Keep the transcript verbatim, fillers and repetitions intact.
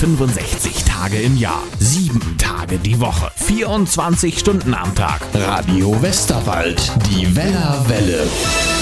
dreihundertfünfundsechzig Tage im Jahr, sieben Tage die Woche, vierundzwanzig Stunden am Tag. Radio Westerwald, die Wellerwelle.